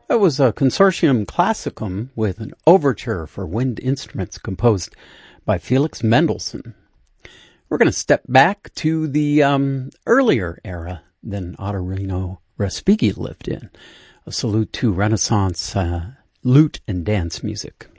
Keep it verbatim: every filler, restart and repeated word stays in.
That was a Consortium Classicum with an overture for wind instruments composed by Felix Mendelssohn. We're going to step back to the um, earlier era than Ottorino Respighi lived in. A salute to Renaissance uh, lute and dance music.